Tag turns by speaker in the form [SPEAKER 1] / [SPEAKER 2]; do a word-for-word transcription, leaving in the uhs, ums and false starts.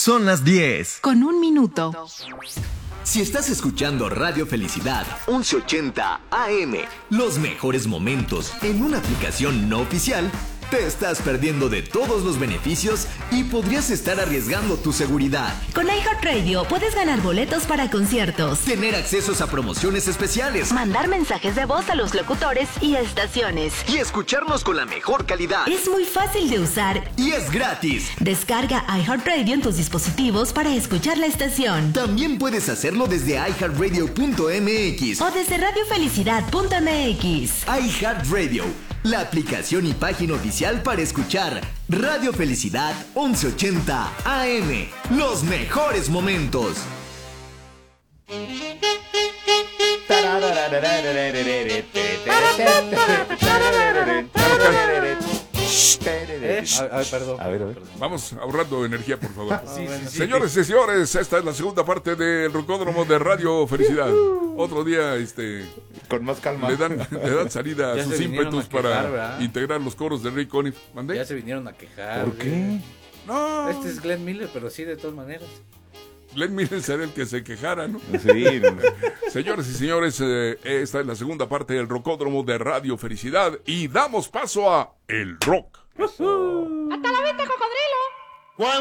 [SPEAKER 1] Son las diez.
[SPEAKER 2] Con un minuto.
[SPEAKER 1] Si estás escuchando Radio Felicidad once ochenta A M, los mejores momentos en una aplicación no oficial, te estás perdiendo de todos los beneficios y podrías estar arriesgando tu seguridad.
[SPEAKER 3] Con iHeartRadio puedes ganar boletos para conciertos,
[SPEAKER 1] tener accesos a promociones especiales,
[SPEAKER 3] mandar mensajes de voz a los locutores y estaciones
[SPEAKER 1] y escucharnos con la mejor calidad.
[SPEAKER 3] Es muy fácil de usar
[SPEAKER 1] y es gratis.
[SPEAKER 3] Descarga iHeartRadio en tus dispositivos para escuchar la estación.
[SPEAKER 1] También puedes hacerlo desde i heart radio punto m x
[SPEAKER 3] o desde radio felicidad punto m x.
[SPEAKER 1] iHeartRadio, la aplicación y página oficial para escuchar Radio Felicidad once ochenta A M. Los mejores momentos.
[SPEAKER 4] ¿Eh? A, a, perdón.
[SPEAKER 5] A ver, a ver.
[SPEAKER 4] Vamos ahorrando energía, por favor.
[SPEAKER 5] Sí, sí, sí.
[SPEAKER 4] Señores y señores, esta es la segunda parte del Rocódromo de Radio Felicidad. Otro día, este,
[SPEAKER 5] con más calma,
[SPEAKER 4] le dan, le dan salida a sus ímpetus a quejar, para ¿verdad? Integrar los coros de Rick Conniff. ¿Mandé?
[SPEAKER 6] Ya se vinieron a quejar.
[SPEAKER 5] ¿Por qué?
[SPEAKER 4] No.
[SPEAKER 6] Este es Glenn Miller, pero sí, de todas maneras.
[SPEAKER 4] Glenn Miller será el que se quejara, ¿no?
[SPEAKER 5] Sí.
[SPEAKER 4] Señores y señores, eh, esta es la segunda parte del Rocódromo de Radio Felicidad y damos paso a El Rock.
[SPEAKER 7] ¡Hasta la venta, cocodrilo!